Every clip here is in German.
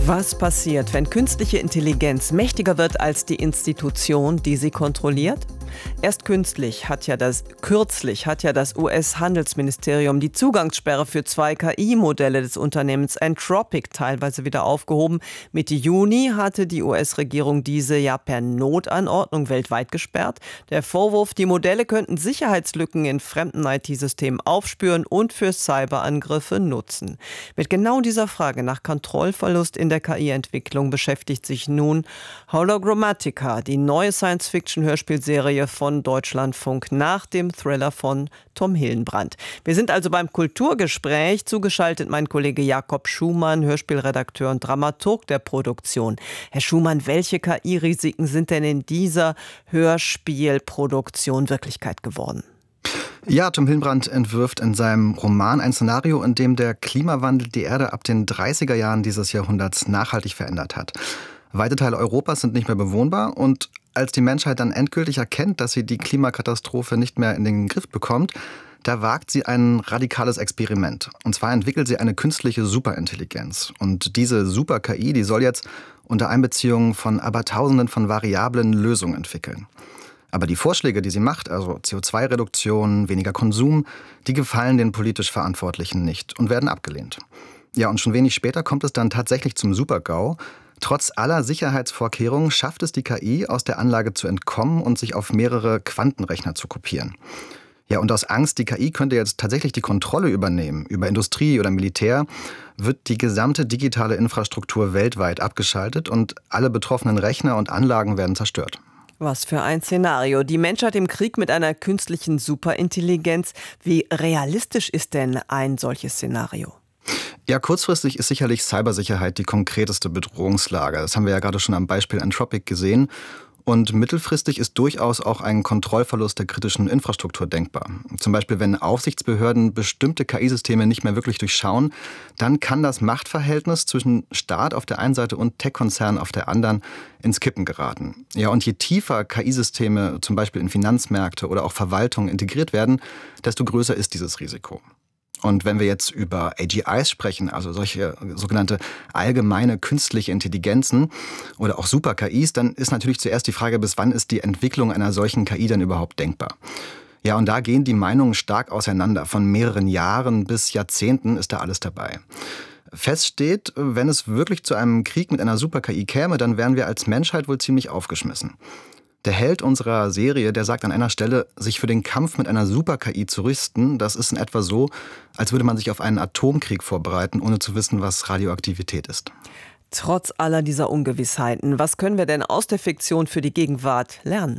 Was passiert, wenn künstliche Intelligenz mächtiger wird als die Institution, die sie kontrolliert? Erst kürzlich hat ja das US-Handelsministerium die Zugangssperre für 2 KI-Modelle des Unternehmens Anthropic teilweise wieder aufgehoben. Mitte Juni hatte die US-Regierung diese ja per Notanordnung weltweit gesperrt. Der Vorwurf, die Modelle könnten Sicherheitslücken in fremden IT-Systemen aufspüren und für Cyberangriffe nutzen. Mit genau dieser Frage nach Kontrollverlust in der KI-Entwicklung beschäftigt sich nun Hologrammatica, die neue Science-Fiction-Hörspielserie von Deutschlandfunk nach dem Thriller von Tom Hillenbrand. Wir sind also beim Kulturgespräch. Zugeschaltet mein Kollege Jakob Schumann, Hörspielredakteur und Dramaturg der Produktion. Herr Schumann, welche KI-Risiken sind denn in dieser Hörspielproduktion Wirklichkeit geworden? Ja, Tom Hillenbrand entwirft in seinem Roman ein Szenario, in dem der Klimawandel die Erde ab den 30er Jahren dieses Jahrhunderts nachhaltig verändert hat. Weite Teile Europas sind nicht mehr bewohnbar und als die Menschheit dann endgültig erkennt, dass sie die Klimakatastrophe nicht mehr in den Griff bekommt, da wagt sie ein radikales Experiment. Und zwar entwickelt sie eine künstliche Superintelligenz. Und diese Super-KI, die soll jetzt unter Einbeziehung von Abertausenden von Variablen Lösungen entwickeln. Aber die Vorschläge, die sie macht, also CO2-Reduktion, weniger Konsum, die gefallen den politisch Verantwortlichen nicht und werden abgelehnt. Ja, und schon wenig später kommt es dann tatsächlich zum Super-GAU. Trotz aller Sicherheitsvorkehrungen schafft es die KI, aus der Anlage zu entkommen und sich auf mehrere Quantenrechner zu kopieren. Ja, und aus Angst, die KI könnte jetzt tatsächlich die Kontrolle übernehmen über Industrie oder Militär, wird die gesamte digitale Infrastruktur weltweit abgeschaltet und alle betroffenen Rechner und Anlagen werden zerstört. Was für ein Szenario. Die Menschheit im Krieg mit einer künstlichen Superintelligenz. Wie realistisch ist denn ein solches Szenario? Ja, kurzfristig ist sicherlich Cybersicherheit die konkreteste Bedrohungslage. Das haben wir ja gerade schon am Beispiel Anthropic gesehen. Und mittelfristig ist durchaus auch ein Kontrollverlust der kritischen Infrastruktur denkbar. Zum Beispiel, wenn Aufsichtsbehörden bestimmte KI-Systeme nicht mehr wirklich durchschauen, dann kann das Machtverhältnis zwischen Staat auf der einen Seite und Tech-Konzernen auf der anderen ins Kippen geraten. Ja, und je tiefer KI-Systeme zum Beispiel in Finanzmärkte oder auch Verwaltung integriert werden, desto größer ist dieses Risiko. Und wenn wir jetzt über AGIs sprechen, also solche sogenannte allgemeine künstliche Intelligenzen oder auch Super-KIs, dann ist natürlich zuerst die Frage, bis wann ist die Entwicklung einer solchen KI denn überhaupt denkbar? Ja, und da gehen die Meinungen stark auseinander. Von mehreren Jahren bis Jahrzehnten ist da alles dabei. Fest steht, wenn es wirklich zu einem Krieg mit einer Super-KI käme, dann wären wir als Menschheit wohl ziemlich aufgeschmissen. Der Held unserer Serie, der sagt an einer Stelle, sich für den Kampf mit einer Super-KI zu rüsten, das ist in etwa so, als würde man sich auf einen Atomkrieg vorbereiten, ohne zu wissen, was Radioaktivität ist. Trotz aller dieser Ungewissheiten, was können wir denn aus der Fiktion für die Gegenwart lernen?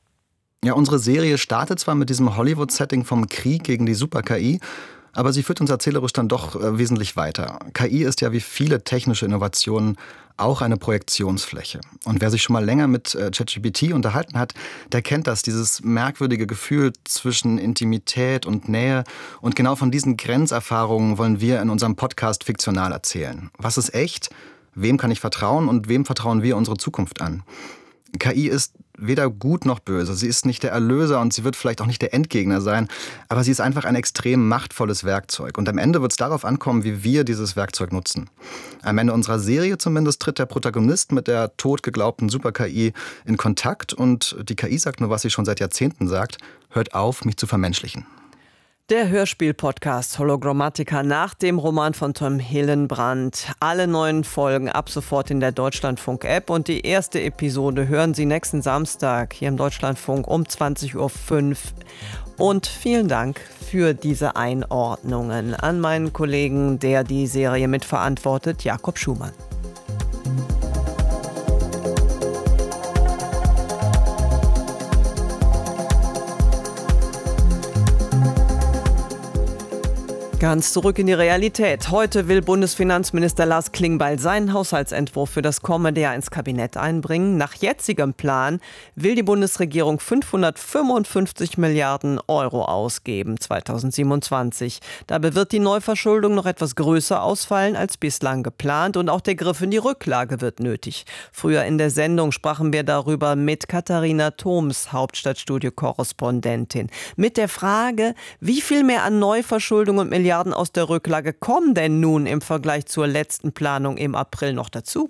Ja, unsere Serie startet zwar mit diesem Hollywood-Setting vom Krieg gegen die Super-KI, aber sie führt uns erzählerisch dann doch wesentlich weiter. KI ist ja wie viele technische Innovationen auch eine Projektionsfläche. Und wer sich schon mal länger mit ChatGPT unterhalten hat, der kennt das, dieses merkwürdige Gefühl zwischen Intimität und Nähe. Und genau von diesen Grenzerfahrungen wollen wir in unserem Podcast fiktional erzählen. Was ist echt? Wem kann ich vertrauen und wem vertrauen wir unsere Zukunft an? KI ist weder gut noch böse. Sie ist nicht der Erlöser und sie wird vielleicht auch nicht der Endgegner sein, aber sie ist einfach ein extrem machtvolles Werkzeug. Und am Ende wird es darauf ankommen, wie wir dieses Werkzeug nutzen. Am Ende unserer Serie zumindest tritt der Protagonist mit der totgeglaubten Super-KI in Kontakt und die KI sagt nur, was sie schon seit Jahrzehnten sagt: Hört auf, mich zu vermenschlichen. Der Hörspiel-Podcast Hologrammatica nach dem Roman von Tom Hillenbrand. Alle 9 Folgen ab sofort in der Deutschlandfunk-App und die erste Episode hören Sie nächsten Samstag hier im Deutschlandfunk um 20.05 Uhr. Und vielen Dank für diese Einordnungen an meinen Kollegen, der die Serie mitverantwortet, Jakob Schumann. Ganz zurück in die Realität. Heute will Bundesfinanzminister Lars Klingbeil seinen Haushaltsentwurf für das kommende Jahr ins Kabinett einbringen. Nach jetzigem Plan will die Bundesregierung 555 Milliarden Euro ausgeben 2027. Dabei wird die Neuverschuldung noch etwas größer ausfallen als bislang geplant und auch der Griff in die Rücklage wird nötig. Früher in der Sendung sprachen wir darüber mit Katharina Thoms, Hauptstadtstudio-Korrespondentin, mit der Frage, wie viel mehr an Neuverschuldung und Milliarden Milliarden aus der Rücklage kommen denn nun im Vergleich zur letzten Planung im April noch dazu?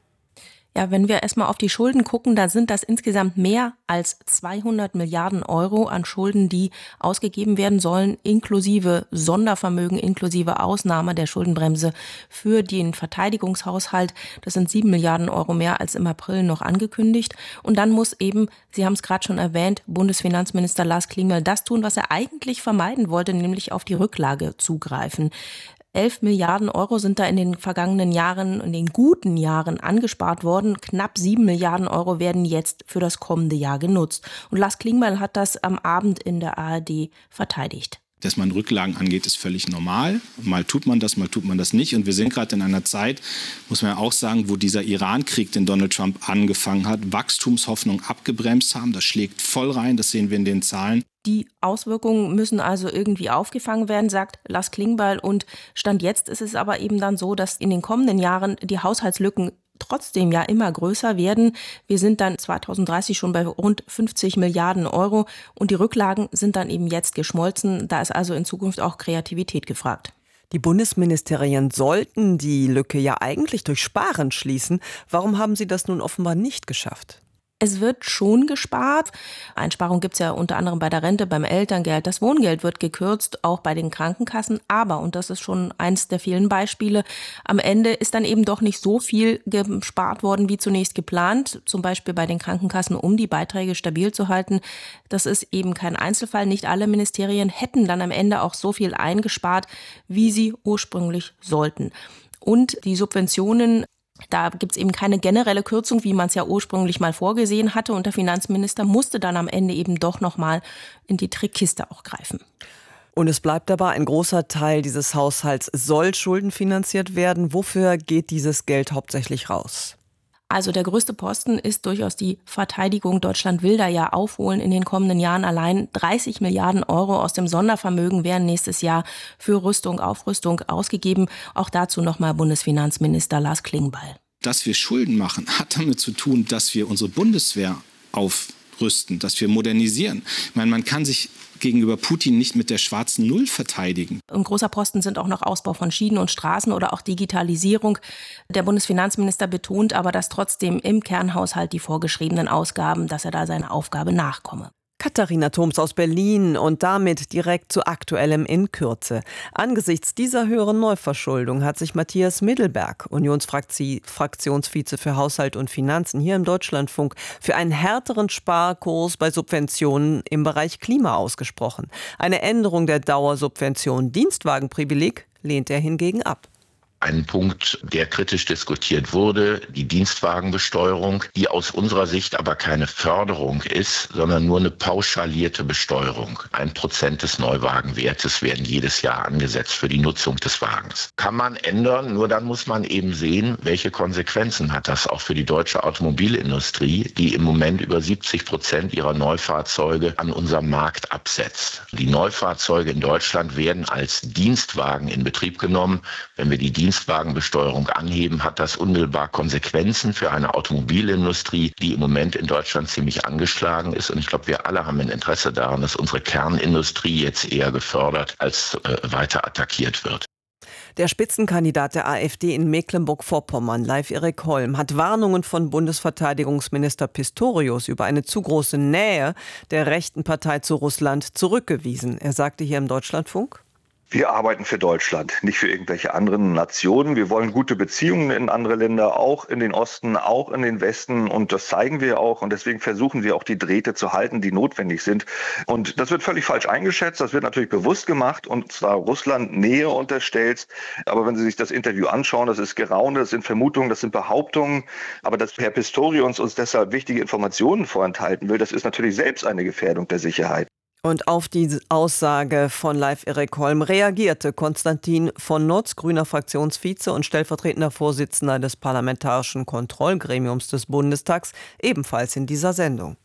Ja, wenn wir erstmal auf die Schulden gucken, da sind das insgesamt mehr als 200 Milliarden Euro an Schulden, die ausgegeben werden sollen, inklusive Sondervermögen, inklusive Ausnahme der Schuldenbremse für den Verteidigungshaushalt. Das sind 7 Milliarden Euro mehr als im April noch angekündigt. Und dann muss eben, Sie haben es gerade schon erwähnt, Bundesfinanzminister Lars Klingbeil das tun, was er eigentlich vermeiden wollte, nämlich auf die Rücklage zugreifen. 11 Milliarden Euro sind da in den vergangenen Jahren, in den guten Jahren angespart worden. Knapp 7 Milliarden Euro werden jetzt für das kommende Jahr genutzt. Und Lars Klingbeil hat das am Abend in der ARD verteidigt. Dass man Rücklagen angeht, ist völlig normal. Mal tut man das nicht. Und wir sind gerade in einer Zeit, muss man ja auch sagen, wo dieser Iran-Krieg, den Donald Trump angefangen hat, Wachstumshoffnung abgebremst haben. Das schlägt voll rein, das sehen wir in den Zahlen. Die Auswirkungen müssen also irgendwie aufgefangen werden, sagt Lars Klingbeil. Und Stand jetzt ist es aber eben dann so, dass in den kommenden Jahren die Haushaltslücken trotzdem ja immer größer werden. Wir sind dann 2030 schon bei rund 50 Milliarden Euro und die Rücklagen sind dann eben jetzt geschmolzen. Da ist also in Zukunft auch Kreativität gefragt. Die Bundesministerien sollten die Lücke ja eigentlich durch Sparen schließen. Warum haben sie das nun offenbar nicht geschafft? Es wird schon gespart. Einsparungen gibt es ja unter anderem bei der Rente, beim Elterngeld. Das Wohngeld wird gekürzt, auch bei den Krankenkassen. Aber, und das ist schon eins der vielen Beispiele, am Ende ist dann eben doch nicht so viel gespart worden, wie zunächst geplant. Zum Beispiel bei den Krankenkassen, um die Beiträge stabil zu halten. Das ist eben kein Einzelfall. Nicht alle Ministerien hätten dann am Ende auch so viel eingespart, wie sie ursprünglich sollten. Und die Subventionen, da gibt es eben keine generelle Kürzung, wie man es ja ursprünglich mal vorgesehen hatte. Und der Finanzminister musste dann am Ende eben doch nochmal in die Trickkiste auch greifen. Und es bleibt dabei, ein großer Teil dieses Haushalts soll schuldenfinanziert werden. Wofür geht dieses Geld hauptsächlich raus? Also der größte Posten ist durchaus die Verteidigung. Deutschland will da ja aufholen in den kommenden Jahren. Allein 30 Milliarden Euro aus dem Sondervermögen werden nächstes Jahr für Rüstung, Aufrüstung ausgegeben. Auch dazu nochmal Bundesfinanzminister Lars Klingbeil. Dass wir Schulden machen, hat damit zu tun, dass wir unsere Bundeswehr aufrüsten, dass wir modernisieren. Ich meine, man kann sich gegenüber Putin nicht mit der schwarzen Null verteidigen. Ein großer Posten sind auch noch Ausbau von Schienen und Straßen oder auch Digitalisierung. Der Bundesfinanzminister betont aber, dass trotzdem im Kernhaushalt die vorgeschriebenen Ausgaben, dass er da seiner Aufgabe nachkomme. Katharina Thoms aus Berlin und damit direkt zu Aktuellem in Kürze. Angesichts dieser höheren Neuverschuldung hat sich Matthias Middelberg, Unionsfraktionsvize für Haushalt und Finanzen hier im Deutschlandfunk, für einen härteren Sparkurs bei Subventionen im Bereich Klima ausgesprochen. Eine Änderung der Dauersubvention Dienstwagenprivileg lehnt er hingegen ab. Ein Punkt, der kritisch diskutiert wurde, die Dienstwagenbesteuerung, die aus unserer Sicht aber keine Förderung ist, sondern nur eine pauschalierte Besteuerung. 1% des Neuwagenwertes werden jedes Jahr angesetzt für die Nutzung des Wagens. Kann man ändern, nur dann muss man eben sehen, welche Konsequenzen hat das auch für die deutsche Automobilindustrie, die im Moment über 70% ihrer Neufahrzeuge an unserem Markt absetzt. Die Neufahrzeuge in Deutschland werden als Dienstwagen in Betrieb genommen. Wenn wir die Dienstwagenbesteuerung anheben, hat das unmittelbar Konsequenzen für eine Automobilindustrie, die im Moment in Deutschland ziemlich angeschlagen ist. Und ich glaube, wir alle haben ein Interesse daran, dass unsere Kernindustrie jetzt eher gefördert als weiter attackiert wird. Der Spitzenkandidat der AfD in Mecklenburg-Vorpommern, Leif-Erik Holm, hat Warnungen von Bundesverteidigungsminister Pistorius über eine zu große Nähe der rechten Partei zu Russland zurückgewiesen. Er sagte hier im Deutschlandfunk: Wir arbeiten für Deutschland, nicht für irgendwelche anderen Nationen. Wir wollen gute Beziehungen in andere Länder, auch in den Osten, auch in den Westen. Und das zeigen wir auch. Und deswegen versuchen wir auch die Drähte zu halten, die notwendig sind. Und das wird völlig falsch eingeschätzt. Das wird natürlich bewusst gemacht und zwar Russland Nähe unterstellt. Aber wenn Sie sich das Interview anschauen, das ist Geraune, das sind Vermutungen, das sind Behauptungen. Aber dass Herr Pistorius uns deshalb wichtige Informationen vorenthalten will, das ist natürlich selbst eine Gefährdung der Sicherheit. Und auf die Aussage von Leif-Erik Holm reagierte Konstantin von Notz, grüner Fraktionsvize und stellvertretender Vorsitzender des Parlamentarischen Kontrollgremiums des Bundestags, ebenfalls in dieser Sendung.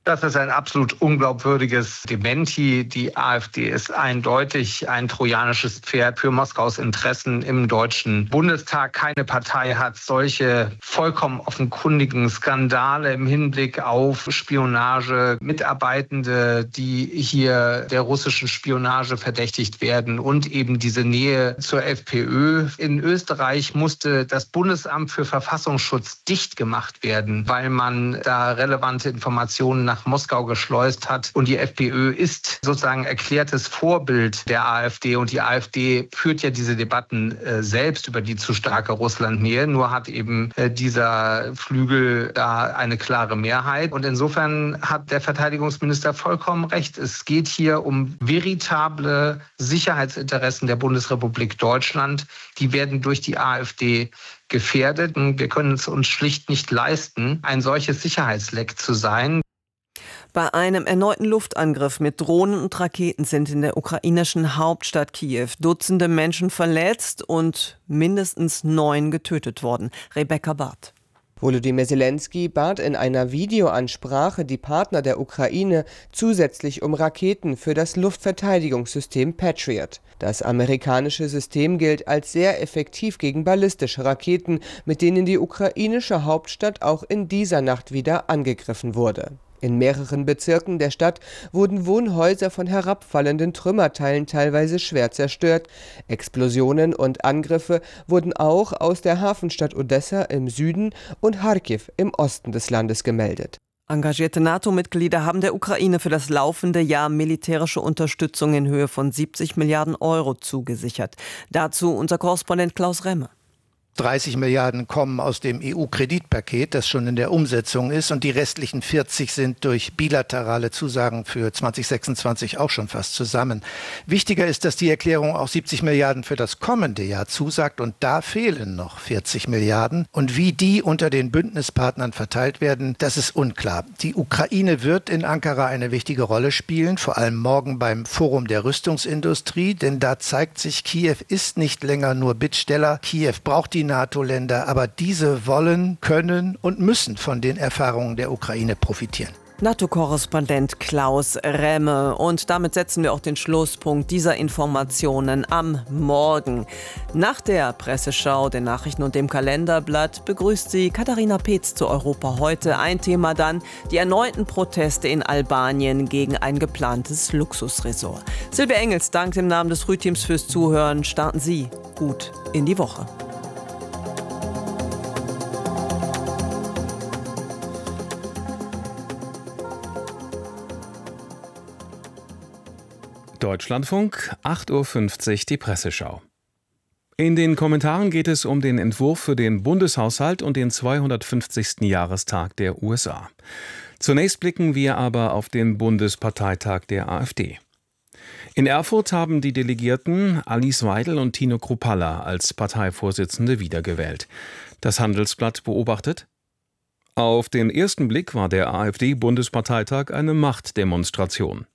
Das ist ein absolut unglaubwürdiges Dementi. Die AfD ist eindeutig ein trojanisches Pferd für Moskaus Interessen im Deutschen Bundestag. Keine Partei hat solche vollkommen offenkundigen Skandale im Hinblick auf Spionage, Mitarbeitende, die hier der russischen Spionage verdächtigt werden und eben diese Nähe zur FPÖ. In Österreich musste das Bundesamt für Verfassungsschutz dicht gemacht werden, weil man da relevante Informationen nach Moskau geschleust hat. Und die FPÖ ist sozusagen erklärtes Vorbild der AfD. Und die AfD führt ja diese Debatten selbst über die zu starke Russlandnähe. Nur hat eben dieser Flügel da eine klare Mehrheit. Und insofern hat der Verteidigungsminister vollkommen recht. Es geht hier um veritable Sicherheitsinteressen der Bundesrepublik Deutschland. Die werden durch die AfD gefährdet. Und wir können es uns schlicht nicht leisten, ein solches Sicherheitsleck zu sein. Bei einem erneuten Luftangriff mit Drohnen und Raketen sind in der ukrainischen Hauptstadt Kiew Dutzende Menschen verletzt und mindestens 9 getötet worden. Rebecca Barth. Volodymyr Zelensky bat in einer Videoansprache die Partner der Ukraine zusätzlich um Raketen für das Luftverteidigungssystem Patriot. Das amerikanische System gilt als sehr effektiv gegen ballistische Raketen, mit denen die ukrainische Hauptstadt auch in dieser Nacht wieder angegriffen wurde. In mehreren Bezirken der Stadt wurden Wohnhäuser von herabfallenden Trümmerteilen teilweise schwer zerstört. Explosionen und Angriffe wurden auch aus der Hafenstadt Odessa im Süden und Charkiw im Osten des Landes gemeldet. Engagierte NATO-Mitglieder haben der Ukraine für das laufende Jahr militärische Unterstützung in Höhe von 70 Milliarden Euro zugesichert. Dazu unser Korrespondent Klaus Remme. 30 Milliarden kommen aus dem EU-Kreditpaket, das schon in der Umsetzung ist, und die restlichen 40 sind durch bilaterale Zusagen für 2026 auch schon fast zusammen. Wichtiger ist, dass die Erklärung auch 70 Milliarden für das kommende Jahr zusagt, und da fehlen noch 40 Milliarden. Und wie die unter den Bündnispartnern verteilt werden, das ist unklar. Die Ukraine wird in Ankara eine wichtige Rolle spielen, vor allem morgen beim Forum der Rüstungsindustrie, denn da zeigt sich, Kiew ist nicht länger nur Bittsteller. Kiew braucht die NATO-Länder, aber diese wollen, können und müssen von den Erfahrungen der Ukraine profitieren. NATO-Korrespondent Klaus Remme. Und damit setzen wir auch den Schlusspunkt dieser Informationen am Morgen. Nach der Presseschau, den Nachrichten und dem Kalenderblatt begrüßt sie Katharina Peetz zu Europa heute. Ein Thema dann, die erneuten Proteste in Albanien gegen ein geplantes Luxusresort. Silvia Engels dankt im Namen des Frühteams fürs Zuhören. Starten Sie gut in die Woche. Deutschlandfunk, 8.50 Uhr die Presseschau. In den Kommentaren geht es um den Entwurf für den Bundeshaushalt und den 250. Jahrestag der USA. Zunächst blicken wir aber auf den Bundesparteitag der AfD. In Erfurt haben die Delegierten Alice Weidel und Tino Kruppalla als Parteivorsitzende wiedergewählt. Das Handelsblatt beobachtet: Auf den ersten Blick war der AfD-Bundesparteitag eine Machtdemonstration.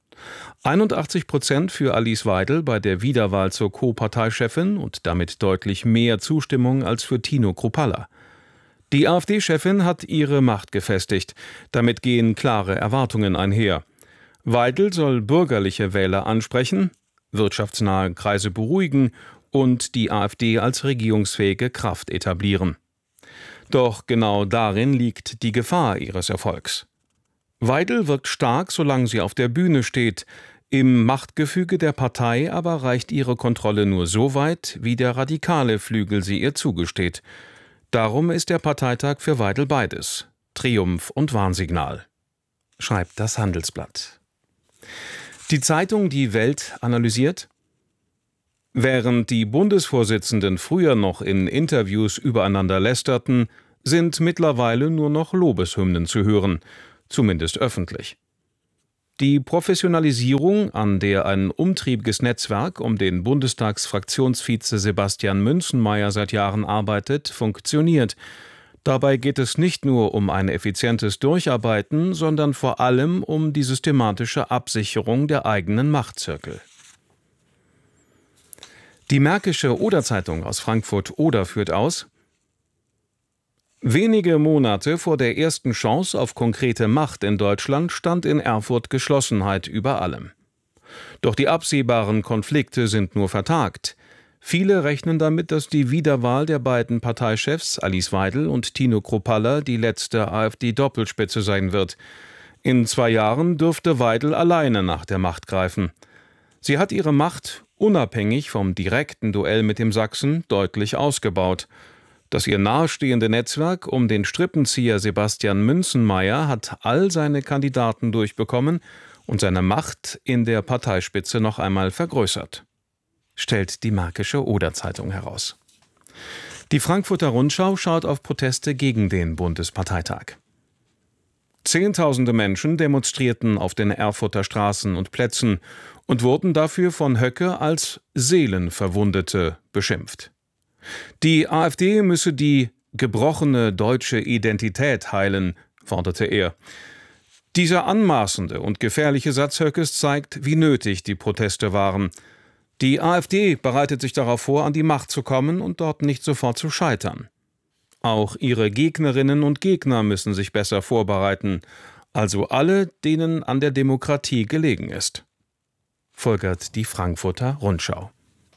81% für Alice Weidel bei der Wiederwahl zur Co-Parteichefin und damit deutlich mehr Zustimmung als für Tino Kruppalla. Die AfD-Chefin hat ihre Macht gefestigt. Damit gehen klare Erwartungen einher. Weidel soll bürgerliche Wähler ansprechen, wirtschaftsnahe Kreise beruhigen und die AfD als regierungsfähige Kraft etablieren. Doch genau darin liegt die Gefahr ihres Erfolgs. Weidel wirkt stark, solange sie auf der Bühne steht. Im Machtgefüge der Partei aber reicht ihre Kontrolle nur so weit, wie der radikale Flügel sie ihr zugesteht. Darum ist der Parteitag für Weidel beides: Triumph und Warnsignal, schreibt das Handelsblatt. Die Zeitung Die Welt analysiert: Während die Bundesvorsitzenden früher noch in Interviews übereinander lästerten, sind mittlerweile nur noch Lobeshymnen zu hören. Zumindest öffentlich. Die Professionalisierung, an der ein umtriebiges Netzwerk um den Bundestagsfraktionsvize Sebastian Münzenmaier seit Jahren arbeitet, funktioniert. Dabei geht es nicht nur um ein effizientes Durcharbeiten, sondern vor allem um die systematische Absicherung der eigenen Machtzirkel. Die Märkische Oder-Zeitung aus Frankfurt-Oder führt aus: Wenige Monate vor der ersten Chance auf konkrete Macht in Deutschland stand in Erfurt Geschlossenheit über allem. Doch die absehbaren Konflikte sind nur vertagt. Viele rechnen damit, dass die Wiederwahl der beiden Parteichefs Alice Weidel und Tino Kruppalla die letzte AfD-Doppelspitze sein wird. In 2 Jahren dürfte Weidel alleine nach der Macht greifen. Sie hat ihre Macht, unabhängig vom direkten Duell mit dem Sachsen, deutlich ausgebaut. Das ihr nahestehende Netzwerk um den Strippenzieher Sebastian Münzenmaier hat all seine Kandidaten durchbekommen und seine Macht in der Parteispitze noch einmal vergrößert, stellt die Märkische Oder-Zeitung heraus. Die Frankfurter Rundschau schaut auf Proteste gegen den Bundesparteitag. Zehntausende Menschen demonstrierten auf den Erfurter Straßen und Plätzen und wurden dafür von Höcke als Seelenverwundete beschimpft. Die AfD müsse die gebrochene deutsche Identität heilen, forderte er. Dieser anmaßende und gefährliche Satz Höckes zeigt, wie nötig die Proteste waren. Die AfD bereitet sich darauf vor, an die Macht zu kommen und dort nicht sofort zu scheitern. Auch ihre Gegnerinnen und Gegner müssen sich besser vorbereiten, also alle, denen an der Demokratie gelegen ist, folgert die Frankfurter Rundschau.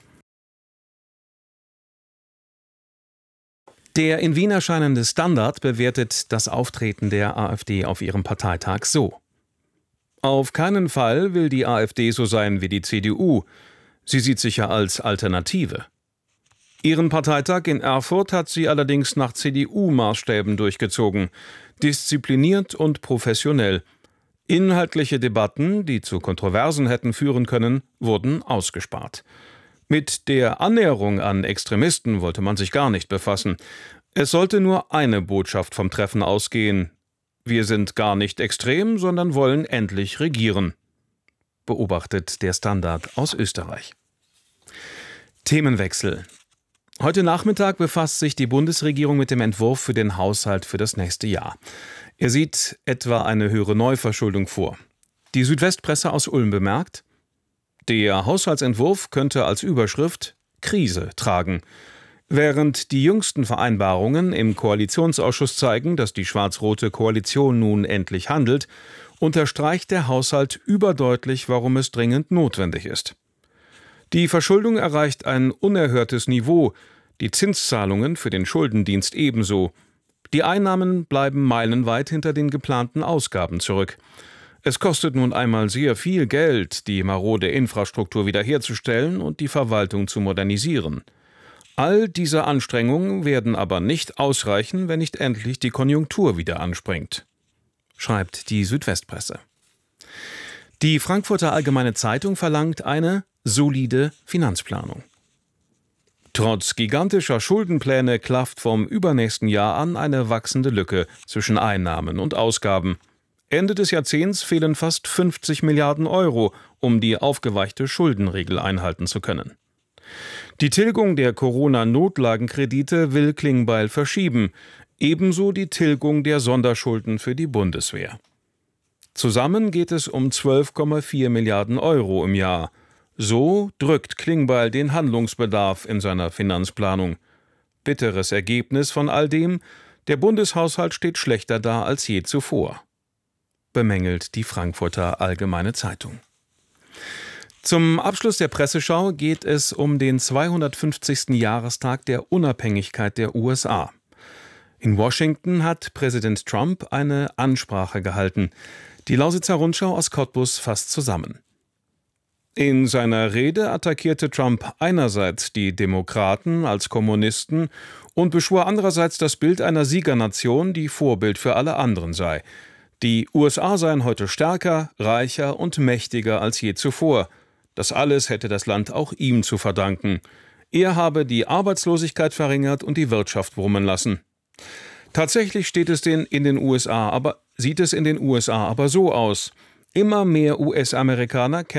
Der in Wien erscheinende Standard bewertet das Auftreten der AfD auf ihrem Parteitag so: Auf keinen Fall will die AfD so sein wie die CDU. Sie sieht sich ja als Alternative. Ihren Parteitag in Erfurt hat sie allerdings nach CDU-Maßstäben durchgezogen, diszipliniert und professionell. Inhaltliche Debatten, die zu Kontroversen hätten führen können, wurden ausgespart. Mit der Annäherung an Extremisten wollte man sich gar nicht befassen. Es sollte nur eine Botschaft vom Treffen ausgehen: Wir sind gar nicht extrem, sondern wollen endlich regieren, beobachtet der Standard aus Österreich. Themenwechsel. Heute Nachmittag befasst sich die Bundesregierung mit dem Entwurf für den Haushalt für das nächste Jahr. Er sieht etwa eine höhere Neuverschuldung vor. Die Südwestpresse aus Ulm bemerkt: Der Haushaltsentwurf könnte als Überschrift Krise tragen. Während die jüngsten Vereinbarungen im Koalitionsausschuss zeigen, dass die schwarz-rote Koalition nun endlich handelt, unterstreicht der Haushalt überdeutlich, warum es dringend notwendig ist. Die Verschuldung erreicht ein unerhörtes Niveau, die Zinszahlungen für den Schuldendienst ebenso. Die Einnahmen bleiben meilenweit hinter den geplanten Ausgaben zurück. Es kostet nun einmal sehr viel Geld, die marode Infrastruktur wiederherzustellen und die Verwaltung zu modernisieren. All diese Anstrengungen werden aber nicht ausreichen, wenn nicht endlich die Konjunktur wieder anspringt, schreibt die Südwestpresse. Die Frankfurter Allgemeine Zeitung verlangt eine solide Finanzplanung. Trotz gigantischer Schuldenpläne klafft vom übernächsten Jahr an eine wachsende Lücke zwischen Einnahmen und Ausgaben. Ende des Jahrzehnts fehlen fast 50 Milliarden Euro, um die aufgeweichte Schuldenregel einhalten zu können. Die Tilgung der Corona-Notlagenkredite will Klingbeil verschieben, ebenso die Tilgung der Sonderschulden für die Bundeswehr. Zusammen geht es um 12,4 Milliarden Euro im Jahr. So drückt Klingbeil den Handlungsbedarf in seiner Finanzplanung. Bitteres Ergebnis von all dem: Der Bundeshaushalt steht schlechter da als je zuvor, bemängelt die Frankfurter Allgemeine Zeitung. Zum Abschluss der Presseschau geht es um den 250. Jahrestag der Unabhängigkeit der USA. In Washington hat Präsident Trump eine Ansprache gehalten. Die Lausitzer Rundschau aus Cottbus fasst zusammen. In seiner Rede attackierte Trump einerseits die Demokraten als Kommunisten und beschwor andererseits das Bild einer Siegernation, die Vorbild für alle anderen sei. Die USA seien heute stärker, reicher und mächtiger als je zuvor. Das alles hätte das Land auch ihm zu verdanken. Er habe die Arbeitslosigkeit verringert und die Wirtschaft brummen lassen. Tatsächlich sieht es in den USA aber so aus. Immer mehr US-Amerikaner kennen